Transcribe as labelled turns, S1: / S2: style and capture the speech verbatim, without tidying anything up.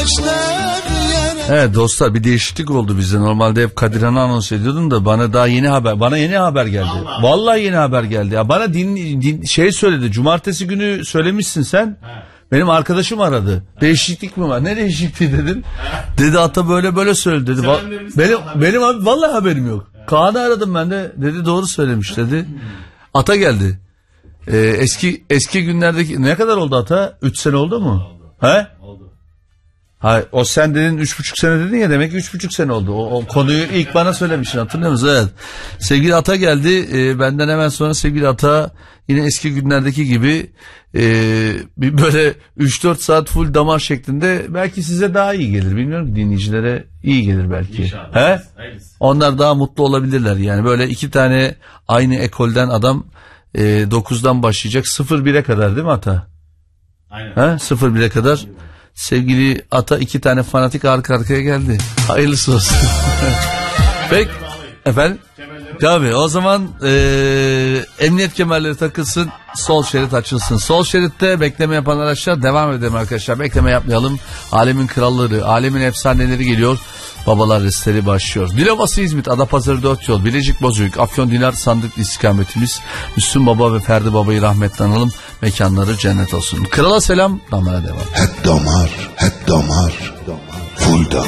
S1: Evet dostlar, bir değişiklik oldu bizde. Normalde hep Kadirhan'ı anons ediyordum da bana daha yeni haber, bana yeni haber geldi. Vallahi, Vallahi yeni haber geldi. Ya bana din, din şey söyledi. Cumartesi günü söylemişsin sen. He. Benim arkadaşım aradı. He. Değişiklik mi var? Ne değişikliği dedim. He. Dedi ata böyle böyle söyledi dedi. Va- benim benim abi vallahi haberim yok. He. Kaan'ı aradım ben de. Dedi doğru söylemiş dedi. Ata geldi. Ee, eski eski günlerdeki ne kadar oldu ata? Üç sene oldu mu? Oldu. He? Oldu. Hayır, o sen dedin üç buçuk sene dedin ya, demek ki üç buçuk sene oldu. O, o konuyu ilk bana söylemişsin, hatırlıyor musun? Evet. Sevgili Ata geldi. E, benden hemen sonra sevgili Ata yine eski günlerdeki gibi e, bir böyle üç dört saat full damar şeklinde, belki size daha iyi gelir. Bilmiyorum ki, dinleyicilere iyi gelir belki. İnşallah. He? Onlar daha mutlu olabilirler yani. Böyle iki tane aynı ekolden adam e, dokuzdan başlayacak sıfır bire kadar, değil mi Ata? Aynen. He? sıfır bire kadar. Sevgili Ata iki tane fanatik arka arkaya geldi. Hayırlısı olsun. Peki efendim. Tabii o zaman e, emniyet kemerleri takılsın, sol şerit açılsın. Sol şeritte bekleme yapan araçlar devam edelim arkadaşlar. Bekleme yapmayalım. Alemin kralları, alemin efsaneleri geliyor. Babalar Restleri başlıyor. Dilovası İzmit, Adapazarı dört yol, Bilecik Bozüyük, Afyon Dinar Sandıklı istikametimiz. Müslüm Baba ve Ferdi Baba'yı rahmetle analım. Mekanları cennet olsun. Krala selam, damara devam.
S2: Hep damar, hep damar, full damar.